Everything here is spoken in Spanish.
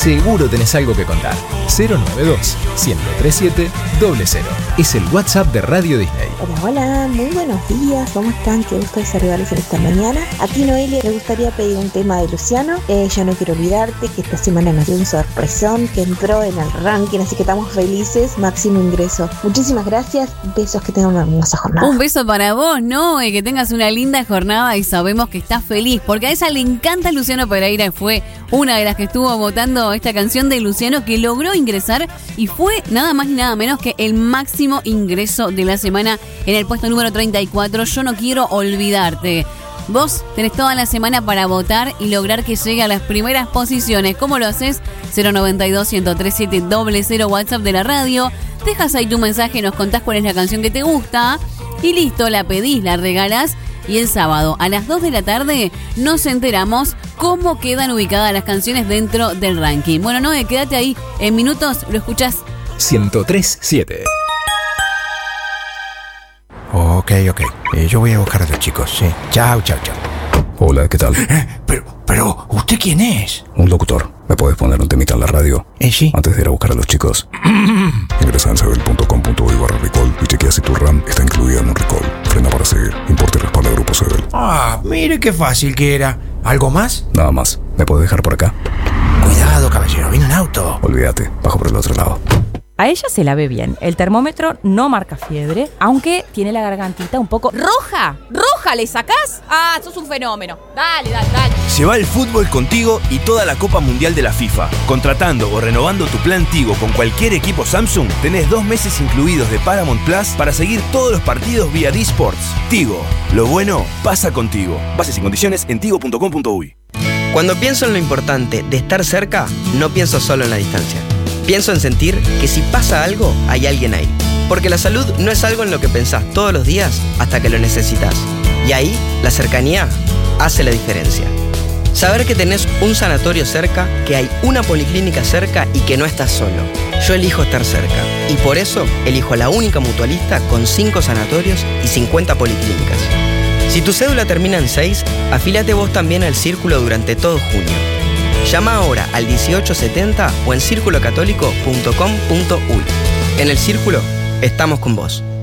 seguro tenés algo que contar. 092-1037-00. Es el WhatsApp de Radio Disney. Hola, muy buenos días. ¿Cómo están? Qué gusto de saludarles en esta mañana. A ti, Noelia, me gustaría pedir un tema de Luciano. Yo no quiero olvidarte que esta semana nos dio un sorpresón que entró en el ranking, así que estamos felices. Máximo ingreso. Muchísimas gracias. Besos, que tengan una hermosa jornada. Un beso para vos, Noe, que tengas una linda jornada y sabemos que estás feliz, porque a ella le encanta Luciano Pereira y fue una de las que estuvo votando esta canción de Luciano, que logró ingresar y fue nada más y nada menos que el máximo ingreso de la semana en el puesto número 34. Yo no quiero olvidarte. Vos tenés toda la semana para votar y lograr que llegue a las primeras posiciones. ¿Cómo lo haces? 092-1037-00, WhatsApp de la radio. Dejas ahí tu mensaje, nos contás cuál es la canción que te gusta y listo, la pedís, la regalás. Y el sábado a las 2 de la tarde nos enteramos cómo quedan ubicadas las canciones dentro del ranking. Bueno, Noé, quédate ahí. En minutos lo escuchás. 103.7. Ok. Yo voy a buscar a los chicos, sí. Chao. Hola, ¿qué tal? Pero, ¿usted quién es? Un locutor. ¿Me puedes poner un temita en la radio? Sí. Antes de ir a buscar a los chicos. Ingresa en sebel.com.uy/recall y chequea si tu RAM está incluida en un recall. Frena para seguir. Importa y respalda Grupo Sebel. Mire qué fácil que era. ¿Algo más? Nada más. ¿Me puedes dejar por acá? Cuidado, caballero, viene un auto. Olvídate, bajo por el otro lado. A ella se la ve bien. El termómetro no marca fiebre, aunque tiene la gargantita un poco roja. ¿Roja le sacás? Ah, sos un fenómeno. Dale. Lleva el fútbol contigo y toda la Copa Mundial de la FIFA. Contratando o renovando tu plan Tigo con cualquier equipo Samsung, tenés 2 meses incluidos de Paramount Plus para seguir todos los partidos vía D-Sports. Tigo, lo bueno pasa contigo. Bases y condiciones en tigo.com.uy. Cuando pienso en lo importante de estar cerca, no pienso solo en la distancia. Pienso en sentir que si pasa algo, hay alguien ahí. Porque la salud no es algo en lo que pensás todos los días hasta que lo necesitas. Y ahí, la cercanía hace la diferencia. Saber que tenés un sanatorio cerca, que hay una policlínica cerca y que no estás solo. Yo elijo estar cerca. Y por eso, elijo la única mutualista con 5 sanatorios y 50 policlínicas. Si tu cédula termina en 6, afílate vos también al Círculo durante todo junio. Llama ahora al 1870 o en circulocatólico.com.uy. En el Círculo, estamos con vos.